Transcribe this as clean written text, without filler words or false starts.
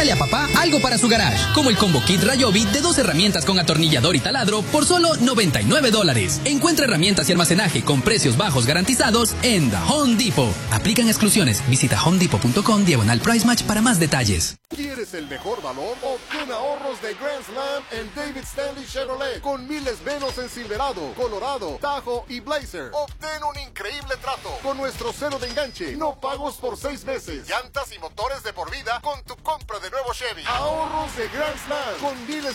Regálale a papá algo para su garage, como el Combo Kit Ryobi de 2 herramientas con atornillador y taladro por solo $99. Encuentra herramientas y almacenaje con precios bajos garantizados en The Home Depot. Aplican exclusiones. Visita homedepot.com/price match para más detalles. ¿Quieres el mejor valor? Obtén ahorros de Grand Slam en David Stanley Chevrolet con miles menos en Silverado, Colorado, Tahoe y Blazer. Obtén un increíble trato con nuestro cero de enganche, no pagos por 6 meses, llantas y motores de por vida con tu compra de nuevo Chevy. Ahorros de Grand Slam con miles